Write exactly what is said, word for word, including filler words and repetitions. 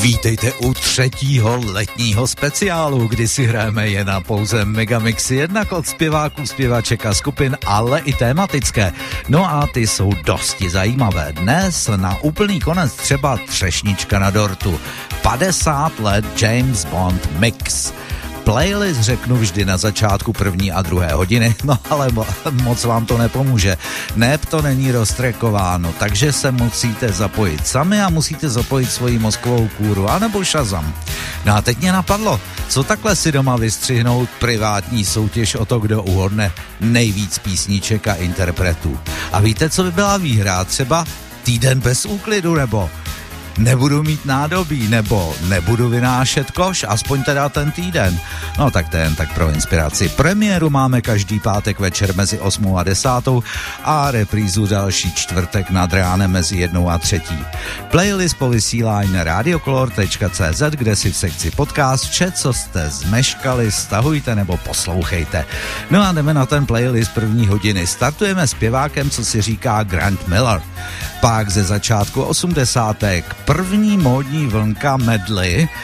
Vítejte u třetího letního speciálu, kdy si hrajeme jen na pouze Megamixy, jednak od zpěváků, zpěvaček a skupin, ale i tématické. No a ty jsou dosti zajímavé. Dnes na úplný konec třeba třešnička na dortu. padesát let James Bond Mix. Playlist řeknu vždy na začátku první a druhé hodiny, no ale mo- moc vám to nepomůže. Neb to není roztrekováno, takže se musíte zapojit sami a musíte zapojit svoji mozkovou kůru, anebo Shazam. No a teď mě napadlo, co takhle si doma vystřihnout privátní soutěž o to, kdo uhodne nejvíc písniček a interpretů. A víte, co by byla výhra? Třeba týden bez úklidu, nebo nebudu mít nádobí, nebo nebudu vynášet koš, aspoň teda ten týden. No tak ten, tak pro inspiraci. Premiéru máme každý pátek večer mezi osmou a desátou a reprízu další čtvrtek nad ránem mezi jednou a třetí. Playlist po vysílání na radiocolor tečka cé zet, kde si v sekci podcast vše, co jste zmeškali, stahujte nebo poslouchejte. No a jdeme na ten playlist první hodiny. Startujeme zpěvákem, co si říká Grant Miller. Pak ze začátku osmdesátek první módní vlnka medley